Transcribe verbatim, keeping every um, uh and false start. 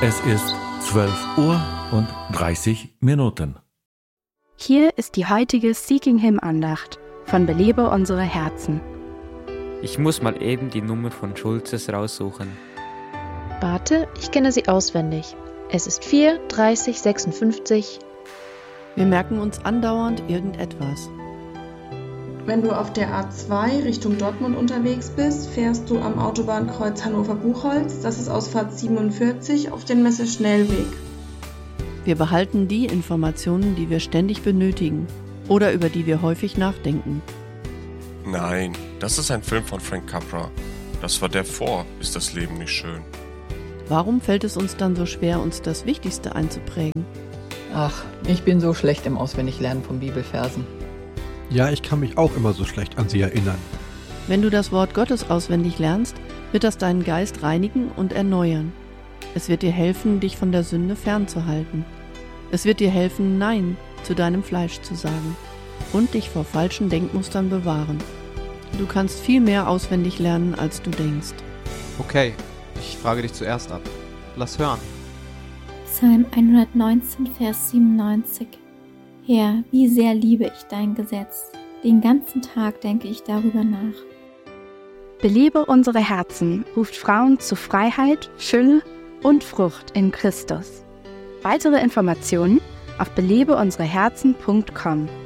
Es ist zwölf Uhr und dreißig Minuten. Hier ist die heutige Seeking Him Andacht von Belebe unsere Herzen. Ich muss mal eben die Nummer von Schulzes raussuchen. Warte, ich kenne sie auswendig. Es ist vier dreißig sechsundfünfzig. Wir merken uns andauernd irgendetwas. Wenn du auf der A zwei Richtung Dortmund unterwegs bist, fährst du am Autobahnkreuz Hannover-Buchholz, das ist Ausfahrt siebenundvierzig, auf den Messeschnellweg. Wir behalten die Informationen, die wir ständig benötigen oder über die wir häufig nachdenken. Nein, das ist ein Film von Frank Capra. Das war der vor, ist das Leben nicht schön. Warum fällt es uns dann so schwer, uns das Wichtigste einzuprägen? Ach, ich bin so schlecht im Auswendiglernen von Bibelversen. Ja, ich kann mich auch immer so schlecht an sie erinnern. Wenn du das Wort Gottes auswendig lernst, wird das deinen Geist reinigen und erneuern. Es wird dir helfen, dich von der Sünde fernzuhalten. Es wird dir helfen, Nein zu deinem Fleisch zu sagen und dich vor falschen Denkmustern bewahren. Du kannst viel mehr auswendig lernen, als du denkst. Okay, ich frage dich zuerst ab. Lass hören. Psalm hundertneunzehn, Vers siebenundneunzig. Herr, wie sehr liebe ich dein Gesetz. Den ganzen Tag denke ich darüber nach. Belebe unsere Herzen ruft Frauen zu Freiheit, Fülle und Frucht in Christus. Weitere Informationen auf belebe unsere herzen punkt com.